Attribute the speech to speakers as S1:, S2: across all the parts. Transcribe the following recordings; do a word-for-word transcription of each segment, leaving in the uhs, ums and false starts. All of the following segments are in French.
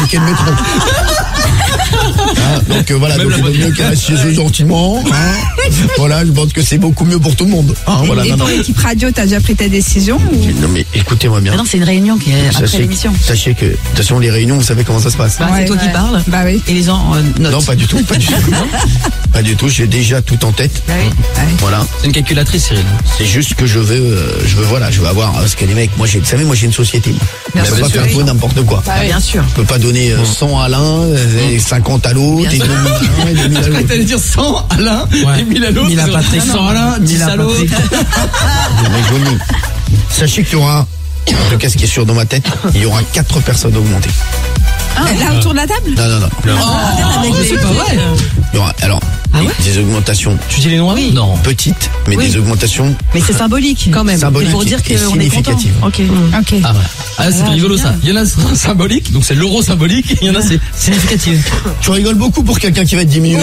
S1: bloquer le métro. Hein, donc euh, voilà, donc il vaut mieux qu'elle reste chez eux gentiment. Hein. Voilà, je pense que c'est beaucoup mieux pour tout le monde. Hein, voilà,
S2: et
S1: non,
S2: ton
S1: non.
S2: équipe radio, t'as déjà pris ta décision ou...
S1: Non mais écoutez-moi bien.
S3: Ah non, c'est une réunion qui est après
S1: Sachez,
S3: l'émission.
S1: sachez que, de toute façon, les réunions, vous savez comment ça se passe.
S3: Bah,
S2: Ouais,
S3: c'est toi
S2: ouais.
S3: qui parles.
S2: Bah oui.
S3: Et les gens euh, notent.
S1: Non, pas du tout, pas du tout. Pas du tout, j'ai déjà tout en tête.
S3: Bah oui.
S1: Voilà.
S4: C'est une calculatrice, Cyril.
S1: C'est juste que je veux, euh, je veux, voilà, je veux avoir, parce que les mecs, moi, j'ai, vous savez, moi, j'ai une société.
S3: Bien
S1: Je peux
S3: sûr.
S1: pas faire tout et n'importe quoi.
S3: Bah, bien sûr.
S1: Je peux pas donner euh, cent à l'un, euh, et cinquante à l'autre, et
S3: Bien
S1: deux mille à l'un, et deux mille à l'autre.
S4: T'allais dire cent à l'un
S5: Ouais.
S4: et mille à l'autre.
S5: mille à Patrick.
S4: cent à l'un, dix
S5: mille à
S4: à l'autre.
S5: Patrick.
S1: Mais je vous le dis. Sachez qu'il y aura, en tout cas, ce qui est sûr dans ma tête, il y aura quatre personnes augmentées.
S2: Ah, là, autour de la table
S1: Non, non, non.
S3: Ah, avec les-
S4: C'est pas vrai.
S1: Il y aura, alors,
S3: Ah
S1: des,
S3: ouais
S1: des augmentations
S4: Tu dis les noms
S3: Oui.
S4: Non.
S1: petites, mais
S3: Oui.
S1: des augmentations.
S3: Mais c'est symbolique quand même.
S1: Symbolique
S3: C'est pour dire
S1: et
S3: qu'on est content.
S1: significative.
S3: Ok.
S2: Ok.
S4: Ah ouais. Ah, c'est
S3: Ah,
S4: rigolo
S3: génial.
S4: ça. Il y en a c'est symbolique, donc c'est l'euro symbolique, et il y en a c'est significatif.
S1: Tu rigoles beaucoup pour quelqu'un qui va être diminué.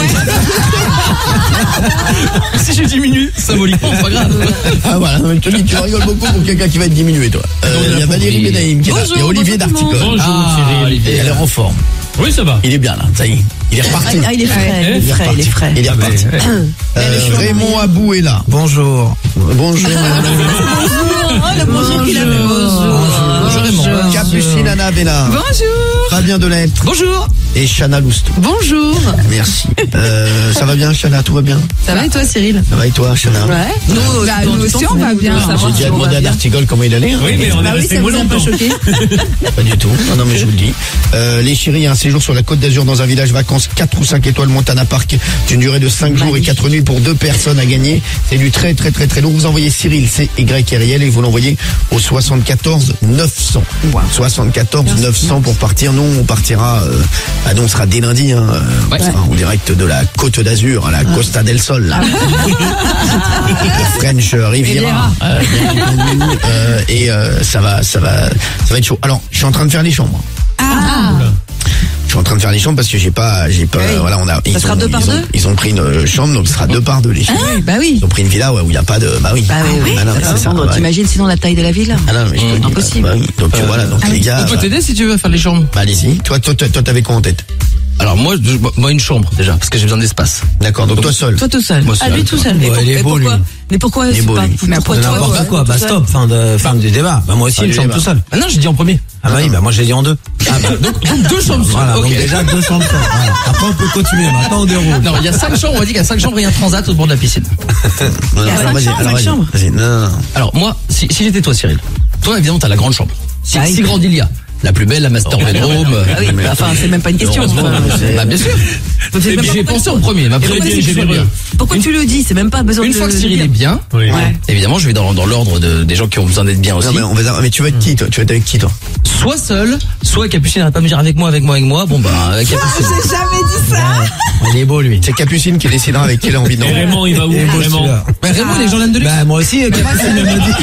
S4: Si je diminue, symboliquement, c'est pas grave.
S1: Ah voilà, non, mais je te dis, tu rigoles beaucoup pour quelqu'un qui va être diminué, toi. Euh, Il y a Valérie Benaïm qui est là. Il y a Olivier D'Articole.
S5: Bonjour,
S4: Ah,
S5: Cyril.
S4: Olivier.
S1: Et elle est en forme.
S5: Oui, ça va.
S1: Il est bien là, ça y est. Il est reparti.
S3: Ah, il est frais, il est
S1: Il est
S3: frais, il est
S1: reparti.
S3: frais.
S1: Il est reparti. Euh, Raymond Abou est là.
S5: Bonjour.
S1: Bonjour.
S3: Oh, le bonjour qu'il a fait.
S4: Bonjour Raymond.
S1: Capucine Anna Bella.
S2: Bonjour.
S1: Fabien Delettre.
S4: Bonjour.
S1: Et Chana Lousteau.
S3: Bonjour.
S1: Merci. Euh, ça va bien, Chana? Tout va bien?
S3: Ça va et toi, Cyril?
S1: Ça va et toi, Chana?
S3: Ouais. Nous,
S2: Bah, nous aussi, on va bien.
S1: J'ai déjà demandé à D'Artigol comment il allait. hein.
S5: Oui, mais on est
S3: Bah oui,
S5: resté
S3: ça
S5: moins
S3: vous a un peu
S5: longtemps.
S3: choqué.
S1: Pas du tout. Non, non, mais je vous le dis. Euh, les chéris, il y a un séjour sur la Côte d'Azur dans un village vacances quatre ou cinq étoiles Montana Park d'une durée de cinq jours et quatre nuits pour deux personnes à gagner. C'est du très très très très long. Vous envoyez Cyril, C Y R I L, et vous l'envoyez au soixante-quatorze neuf cents. soixante-quatorze neuf cents pour partir. Nous, on partira, euh, bah, nous, on sera dès lundi, hein, euh,
S4: Ouais.
S1: on sera en direct de la Côte d'Azur à la Costa del Sol, là. Le French Riviera. Euh, euh, et euh, ça va, ça va, ça va être chaud. Alors, je suis en train de faire les chambres.
S2: Ah,
S1: Je suis en train de faire les chambres parce que j'ai pas, j'ai pas,
S3: Oui.
S1: voilà, on a, ils
S3: sera
S1: ont,
S3: deux par
S1: ils ont,
S3: deux
S1: ils ont pris une euh, chambre, donc ce sera deux par deux les chambres.
S3: Bah oui.
S1: Ils ont pris une villa ouais, où il n'y a pas de, bah oui.
S3: Bah oui, oui.
S1: Ah non, mais c'est ça, ouais.
S3: T'imagines sinon la taille de la ville?
S1: Ah non, mais je te le dis,
S3: Impossible.
S1: bah, bah oui. Donc euh, voilà, donc les gars,
S4: On peut
S1: bah,
S4: t'aider si tu veux faire les chambres.
S1: bah, allez-y. Toi, toi, toi, toi, t'avais quoi en tête?
S4: Alors moi, je- moi une chambre déjà, parce que j'ai besoin d'espace.
S1: D'accord, donc toi seul.
S3: Toi tout seul.
S4: Moi
S3: Ah,
S4: seul,
S3: lui tout
S4: toi.
S3: seul.
S5: Ouais,
S3: Et
S5: il est
S3: pour-
S5: beau,
S3: et pourquoi
S5: lui.
S3: Mais pourquoi
S1: Il est
S3: c'est
S1: beau,
S3: pas
S1: lui.
S2: Mais
S3: pourquoi
S2: pourquoi
S3: toi,
S5: N'importe
S3: ouais,
S5: quoi,
S3: tout
S5: bah
S3: seul.
S5: stop, fin de, fin du débat. Bah moi aussi,
S1: Allez,
S5: une chambre
S1: bah.
S5: tout seul.
S4: Ah non, j'ai dit en premier.
S5: Ah bah oui, bah moi j'ai dit en deux.
S4: Ah bah, donc, donc deux chambres.
S5: Voilà,
S4: ok.
S5: donc déjà deux chambres. Voilà. Après on peut continuer, maintenant on déroule.
S4: Non, il y a cinq chambres, on va dire qu'il y a cinq chambres et un transat au bord de la piscine.
S1: Non, non,
S3: y a
S1: alors,
S3: cinq
S1: vas-y,
S3: chambres,
S1: alors,
S3: cinq
S1: vas-y,
S3: chambres.
S1: vas-y, non, non, non.
S4: Alors moi, si, si j'étais toi Cyril, toi évidemment t'as la grande chambre. Si,
S3: Ah oui.
S4: si grande il y a. La plus belle, la master bedroom.
S3: Ah oui, bah, enfin c'est même pas une question.
S4: Heureusement,
S3: Enfin,
S4: bah bien sûr.
S3: donc, c'est
S4: Et
S3: même
S4: puis
S3: pas-
S4: j'y ai pensé en premier. Ma
S3: pourquoi
S4: priorité,
S3: tu-
S4: c'est qu'il soit bien.
S3: Pourquoi tu le dis? C'est même pas besoin
S4: Une
S3: de
S4: fois que
S3: le
S4: Cyril
S3: dire.
S4: est bien,
S5: Oui.
S3: Ouais.
S4: évidemment je vais dans, dans l'ordre de, des gens qui ont besoin d'être bien aussi.
S1: Non, mais, on va, mais tu vas être qui, toi? Tu vas être avec qui, toi?
S4: Soit seul, soit Capucine n'arrête pas de me dire avec moi, avec moi, avec moi. Bon bah avec Capucine.
S2: j'ai jamais dit ça.
S5: Il est beau lui.
S1: C'est Capucine qui décidera avec qui elle a envie de
S5: Et
S1: dormir.
S5: Raymond, il va où
S3: Ah,
S5: Raymond?
S3: bah,
S4: Mais Raymond, les gens l'aiment de lui.
S5: Bah moi aussi, Capucine elle m'a dit.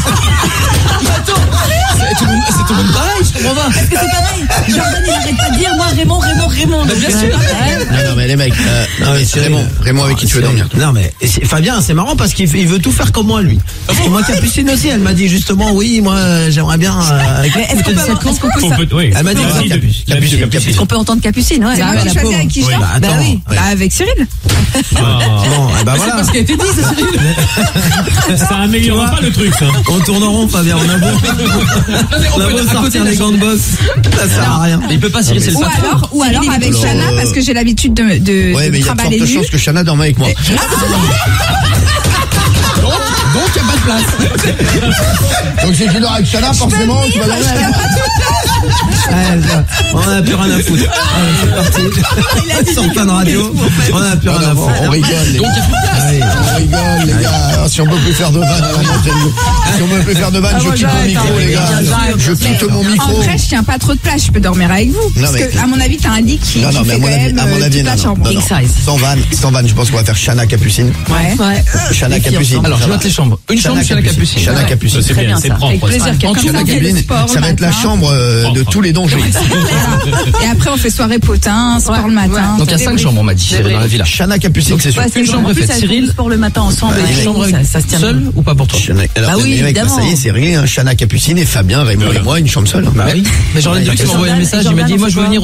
S4: C'est tout le monde- c'est tout le monde pareil, je comprends pas.
S3: Parce que c'est pareil. Jordan il arrête pas de dire moi Raymond, Raymond, Raymond. Donc,
S4: bien
S3: euh,
S4: sûr.
S3: ouais.
S1: Non, non, mais les mecs, euh, non, mais c'est Raymond, Raymond avec qui tu veux dormir.
S5: Non mais c'est- Fabien, c'est marrant parce qu'il fait- il veut tout faire comme moi lui. Parce que moi Capucine aussi, elle m'a dit justement oui, moi euh, j'aimerais bien. euh, avec-
S3: Mais est-ce qu'on peut, est-ce qu'on peut,
S5: On
S3: ça-
S5: peut- oui. Elle m'a dit
S1: Capucine,
S5: Capucine,
S1: Capucine,
S5: Capucine.
S3: est-ce qu'on peut entendre Capucine? Ouais.
S2: C'est
S3: Bah,
S2: moi
S3: ouais,
S2: qui
S3: la
S2: choisis
S3: pauvre.
S2: avec qui je
S5: Oui,
S2: dors.
S5: bah attends.
S3: Bah oui.
S2: Bah, avec Cyril.
S5: Bon, eh ben
S4: C'est
S5: voilà.
S4: pas ce qui a été dit, ça Cyril.
S5: Ça améliore pas le truc ça. On tourne en rond Fabien, on a beau, on a beau sortir les gants de boss, ça sert à rien.
S4: Mais il peut pas Cyril, c'est le
S2: Ou
S4: patron.
S2: alors, ou alors avec
S1: Alors,
S2: Chana,
S1: euh,
S2: parce que j'ai l'habitude de, de,
S1: Ouais,
S2: de
S1: mais
S2: me
S1: il y a de
S2: trimballer
S1: fortes
S2: nu.
S1: chances que Chana dorme avec moi.
S4: Donc il n'y a pas de place.
S1: Donc si tu dors avec Chana, forcément, tu vas dormir avec moi.
S5: Ouais, ça, on en a plus rien à foutre. Allez, c'est parti. Sur plein de radio, on en a plus
S1: Non,
S5: rien à
S1: non,
S5: foutre.
S1: on rigole, les
S4: Donc il n'y a plus de place.
S1: On rigole, les gars. Alors, si on peut plus faire de vannes, alors moi, j'aime- si on peut plus faire de vannes, je quitte mon micro, les gars. Je quitte mon
S2: En
S1: micro.
S2: vrai, je tiens pas trop de place, je peux dormir avec vous. Parce
S1: mais-
S2: que, à mon avis, t'as un lit qui,
S1: Non,
S2: qui
S1: non, mais
S2: fait
S1: à mon
S2: quand
S1: avis,
S2: même
S1: à mon
S2: euh,
S1: avis,
S2: toute
S1: non,
S2: la
S1: non,
S2: chambre.
S1: non,
S3: King
S1: non.
S3: size.
S1: Sans vanne, sans vanne, je pense qu'on va faire Chana Capucine.
S2: Ouais.
S3: Ouais.
S1: Chana
S3: Les filles
S1: Capucine.
S3: ensemble.
S4: Alors je
S1: ça
S4: note
S1: va.
S4: les chambres. Une chambre, Chana Capucine.
S1: Chana
S3: Ouais.
S1: Capucine.
S5: C'est
S3: Très
S5: bien,
S3: bien,
S5: c'est
S3: ça.
S5: propre.
S2: Avec
S5: ça.
S2: plaisir,
S4: En
S2: comme
S4: dessous de
S2: ça,
S4: la
S2: on fait
S4: cabine,
S2: le sport
S1: Ça
S2: le
S1: va être la
S2: matin.
S1: chambre euh, de tous les dangers.
S2: Et après, on fait soirée potin, sport
S3: Ouais.
S2: le matin.
S4: Donc il y a cinq chambres, on m'a dit, dans la villa.
S1: Chana Capucine, c'est sûr.
S3: Ouais, c'est
S4: Une
S3: bon.
S4: chambre
S3: En plus,
S4: faite.
S3: ça,
S4: Cyril.
S3: pour le matin ensemble.
S1: Bah,
S3: et
S1: une
S3: tout,
S4: Chambre
S3: ça, ça se tient
S4: seul
S3: bien.
S4: ou pas pour toi?
S1: Chana- alors,
S3: Bah oui,
S1: les mecs, bah,
S3: évidemment.
S1: ça y est, c'est réglé. Hein. Chana Capucine et Fabien, Raymond et moi, une chambre seule.
S5: Bah oui.
S4: Mais j'aurais dit que tu m'as envoyé un message, il m'a dit moi je veux venir